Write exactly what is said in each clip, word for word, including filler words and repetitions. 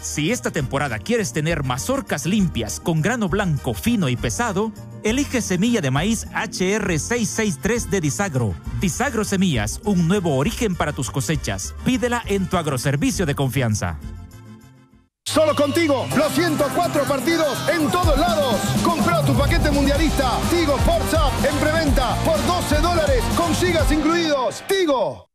Si esta temporada quieres tener mazorcas limpias con grano blanco, fino y pesado, elige semilla de maíz H R seiscientos sesenta y tres de Disagro. Disagro Semillas, un nuevo origen para tus cosechas. Pídela en tu agroservicio de confianza. Solo contigo, los ciento cuatro partidos en todos lados. Compra tu paquete mundialista Tigo Forza en preventa por doce dólares con gigas incluidos. Tigo.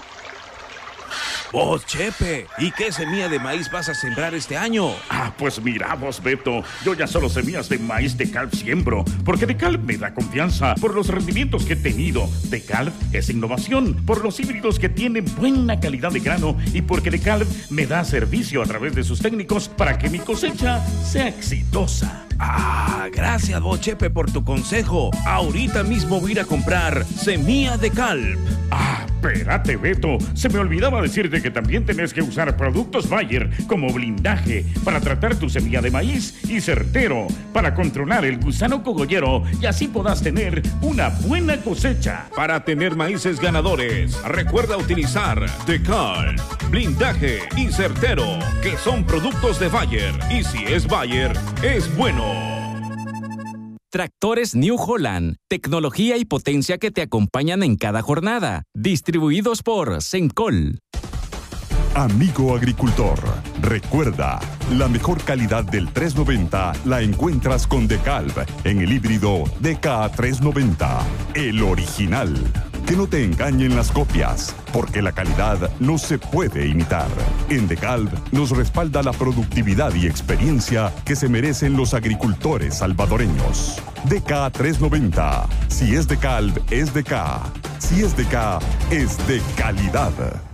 Vos, Chepe, ¿y qué semilla de maíz vas a sembrar este año? Ah, pues mira vos, Beto, yo ya solo semillas de maíz Decalb siembro, porque Decalb me da confianza por los rendimientos que he tenido. Decalb es innovación, por los híbridos que tienen buena calidad de grano y porque Decalb me da servicio a través de sus técnicos para que mi cosecha sea exitosa. Ah, gracias vos, Chepe, por tu consejo. Ahorita mismo voy a ir a comprar semilla Decalb. Ah, espérate, Beto. Se me olvidaba decirte que también tenés que usar productos Bayer como blindaje para tratar tu semilla de maíz y Certero para controlar el gusano cogollero y así podás tener una buena cosecha. Para tener maíces ganadores, recuerda utilizar Decalb, blindaje y Certero, que son productos de Bayer. Y si es Bayer, es bueno. Tractores New Holland, tecnología y potencia que te acompañan en cada jornada. Distribuidos por Sencol. Amigo agricultor, recuerda, la mejor calidad del tres noventa la encuentras con Decalb en el híbrido D K trescientos noventa, el original. Que no te engañen las copias, porque la calidad no se puede imitar. En Decalb nos respalda la productividad y experiencia que se merecen los agricultores salvadoreños. D K trescientos noventa. Si es Decalb, es D K. Si es D K, es de calidad.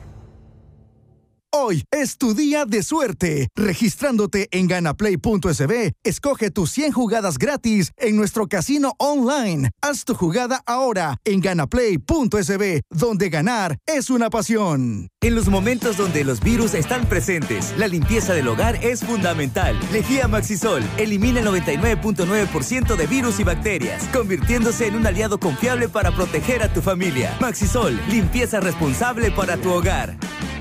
Hoy es tu día de suerte. Registrándote en ganaplay punto es be, escoge tus cien jugadas gratis en nuestro casino online. Haz tu jugada ahora en ganaplay punto es be, donde ganar es una pasión. En los momentos donde los virus están presentes, la limpieza del hogar es fundamental. Lejía Maxisol elimina el noventa y nueve punto nueve por ciento de virus y bacterias, convirtiéndose en un aliado confiable para proteger a tu familia. Maxisol, limpieza responsable para tu hogar.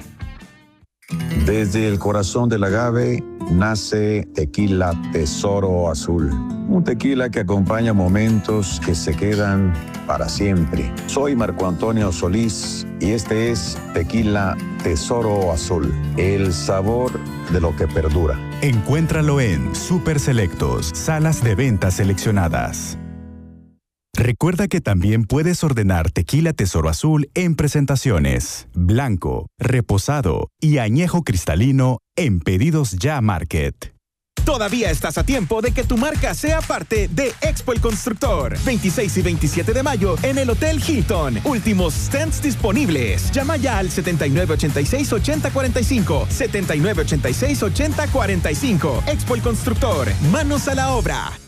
Desde el corazón del agave nace Tequila Tesoro Azul. Un tequila que acompaña momentos que se quedan para siempre. Soy Marco Antonio Solís y este es Tequila Tesoro Azul. El sabor de lo que perdura. Encuéntralo en Super Selectos, salas de ventas seleccionadas. Recuerda que también puedes ordenar Tequila Tesoro Azul en presentaciones, blanco, reposado y añejo cristalino en Pedidos Ya Market. Todavía estás a tiempo de que tu marca sea parte de Expo El Constructor. veintiséis y veintisiete de mayo en el Hotel Hilton. Últimos stands disponibles. Llama ya al setenta y nueve ochenta y seis ochenta cuarenta y cinco. setenta y nueve ochenta y seis ochenta cuarenta y cinco. Expo El Constructor. Manos a la obra.